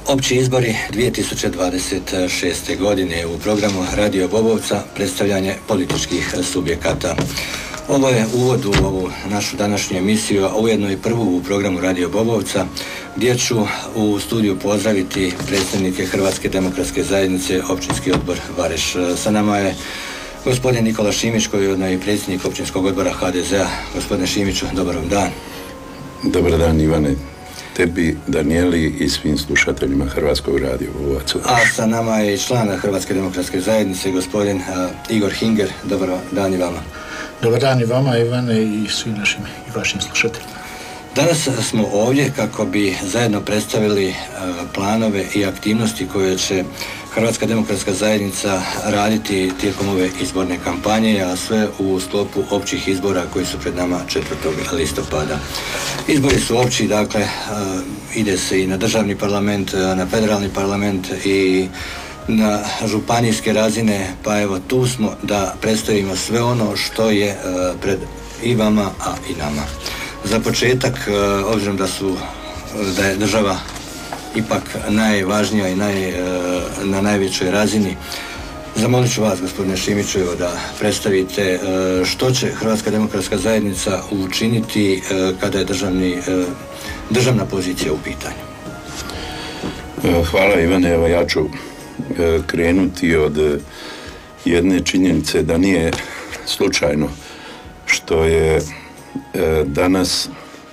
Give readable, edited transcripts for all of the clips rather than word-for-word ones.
Opći izbori 2026. godine u programu Radio Bobovca predstavljanje političkih subjekata. Ovo je uvod u ovu našu današnju emisiju, a ujedno i prvu u programu Radio Bobovca, gdje ću u studiju pozdraviti predstavnike Hrvatske demokratske zajednice, općinski odbor Vareš. Sa nama je gospodin Nikola Šimić, koji je ujedno i predsjednik općinskog odbora HDZ-a. Gospodine Šimiću, dobar vam dan. Dobar dan, Ivane. Tebi, Danijeli i svim slušateljima Hrvatskog radio Bobovac. A sa nama je i član Hrvatske demokratske zajednice, gospodin Igor Hinger. Dobar dan i vama. Dobar dan i vama, Ivane, i svim našim i vašim slušateljima. Danas smo ovdje kako bi zajedno predstavili planove i aktivnosti koje će Hrvatska demokratska zajednica raditi tijekom ove izborne kampanje, a sve u sklopu općih izbora koji su pred nama 4. listopada. Izbori su opći, dakle, ide se i na državni parlament, na federalni parlament i na županijske razine, pa evo tu smo da predstavimo sve ono što je pred i vama, a i nama. Za početak, obzirom da je država ipak najvažnija i na najvećoj razini, zamolit ću vas, gospodine Šimiću, da predstavite što će Hrvatska demokratska zajednica učiniti kada je državna pozicija u pitanju. Hvala, Ivane. Evo, ja ću krenuti od jedne činjenice da nije slučajno što je danas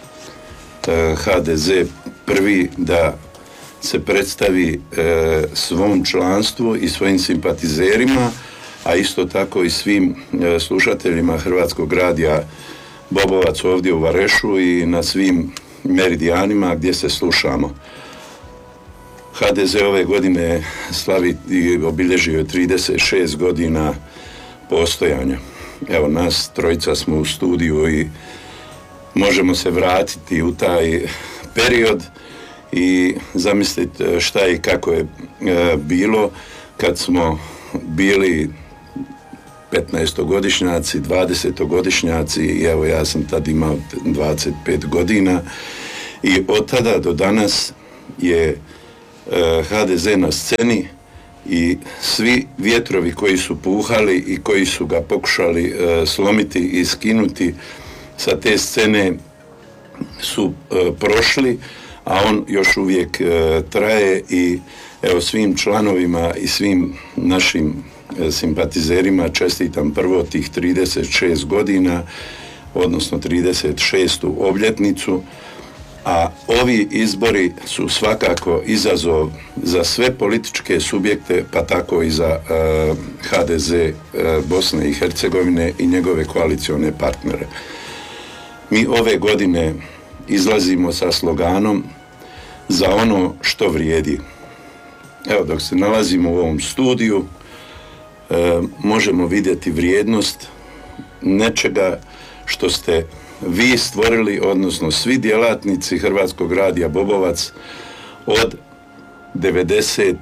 HDZ prvi da se predstavi svom članstvu i svojim simpatizerima, a isto tako i svim slušateljima Hrvatskog radija Bobovac ovdje u Varešu i na svim meridijanima gdje se slušamo. HDZ ove godine slavi i obilježio 36 godina postojanja. Evo, nas trojica smo u studiju i možemo se vratiti u taj period i zamisliti šta i kako je bilo kad smo bili 15-godišnjaci, 20-godišnjaci i evo, ja sam tad imao 25 godina i od tada do danas je HDZ na sceni i svi vjetrovi koji su puhali i koji su ga pokušali slomiti i skinuti sa te scene su prošli, a on još uvijek traje i evo, svim članovima i svim našim simpatizerima čestitam prvo tih 36 godina, odnosno 36. obljetnicu, a ovi izbori su svakako izazov za sve političke subjekte, pa tako i za HDZ Bosne i Hercegovine i njegove koalicione partnere. Mi ove godine izlazimo sa sloganom za ono što vrijedi. Evo, dok se nalazimo u ovom studiju, možemo vidjeti vrijednost nečega što ste vi stvorili, odnosno svi djelatnici Hrvatskog radija Bobovac od 95.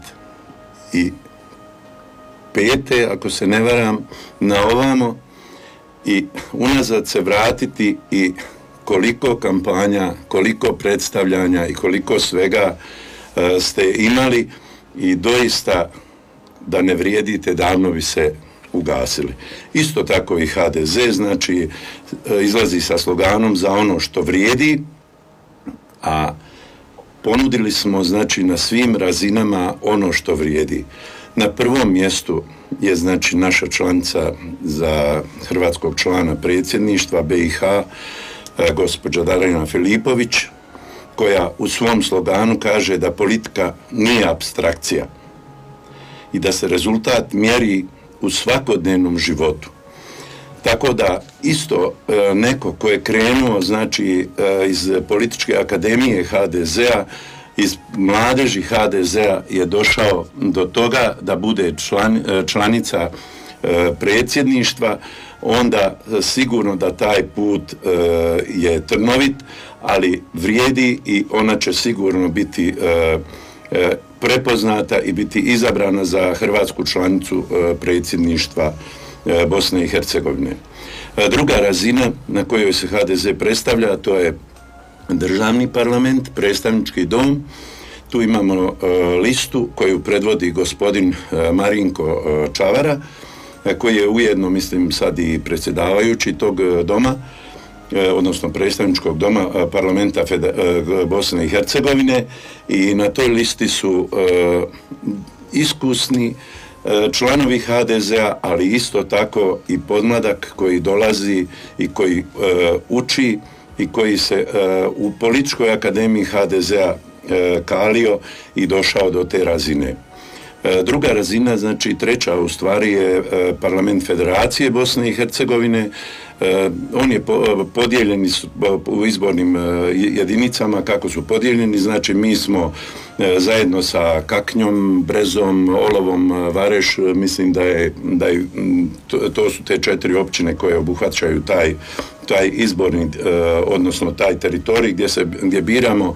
ako se ne varam, na ovamo i unazad se vratiti i koliko kampanja, koliko predstavljanja i koliko svega ste imali i doista da ne vrijedite davno bi se ugasili. Isto tako i HDZ, znači, izlazi sa sloganom za ono što vrijedi, a ponudili smo, znači, na svim razinama ono što vrijedi. Na prvom mjestu je, znači, naša članica za hrvatskog člana predsjedništva BiH, gospođa Darina Filipović, koja u svom sloganu kaže da politika nije apstrakcija i da se rezultat mjeri u svakodnevnom životu. Tako da isto neko ko je krenuo, znači, iz političke akademije HDZ-a, iz mladeži HDZ-a je došao do toga da bude članica predsjedništva, onda sigurno da taj put je trnovit, ali vrijedi i ona će sigurno biti prepoznata i biti izabrana za hrvatsku članicu predsjedništva Bosne i Hercegovine. Druga razina na kojoj se HDZ predstavlja, to je državni parlament, predstavnički dom. Tu imamo listu koju predvodi gospodin Marinko Čavara, koji je ujedno, mislim, sad i predsjedavajući tog doma, odnosno predstavničkog doma parlamenta Bosne i Hercegovine, i na toj listi su iskusni članovi HDZ-a, ali isto tako i podmladak koji dolazi i koji uči i koji se u političkoj akademiji HDZ-a kalio i došao do te razine. Druga razina, znači treća u stvari, je parlament Federacije Bosne i Hercegovine. On je podijeljen u izbornim jedinicama. Kako su podijeljeni? Znači mi smo zajedno sa Kaknjom, Brezom, Olovom, Vareš, mislim da je to su te 4 općine koje obuhvaćaju taj izborni, odnosno taj teritorij gdje biramo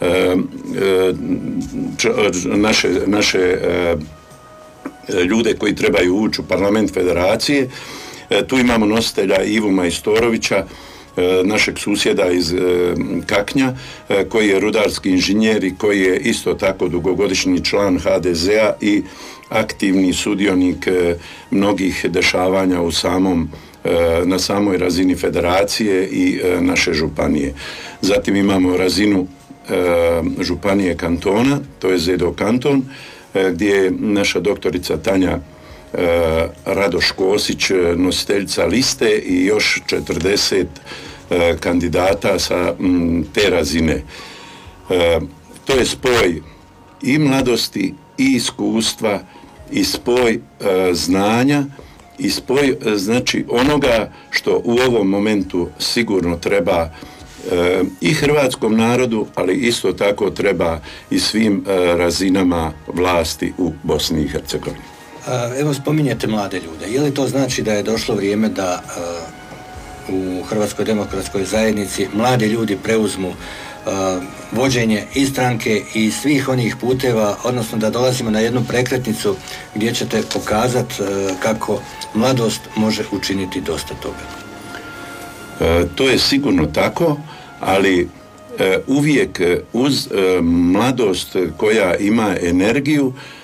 naše ljude koji trebaju ući u parlament Federacije. Tu imamo nositelja Ivu Majstorovića, našeg susjeda iz Kaknja, koji je rudarski inženjer i koji je isto tako dugogodišnji član HDZ-a i aktivni sudionik mnogih dešavanja na samoj razini federacije i naše županije. Zatim imamo razinu županije kantona, to je Zedo kanton, gdje je naša doktorica Tanja Radoš Kosić nositeljica liste i još 40 kandidata sa te razine. To je spoj i mladosti i iskustva i spoj znanja i spoj, znači, onoga što u ovom momentu sigurno treba i hrvatskom narodu, ali isto tako treba i svim razinama vlasti u Bosni i Hercegovini. Evo, spominjete mlade ljude. Je li to znači da je došlo vrijeme da u Hrvatskoj demokratskoj zajednici mladi ljudi preuzmu vođenje i stranke i svih onih puteva, odnosno da dolazimo na jednu prekretnicu gdje ćete pokazati kako mladost može učiniti dosta toga? To je sigurno tako, ali uvijek uz mladost koja ima energiju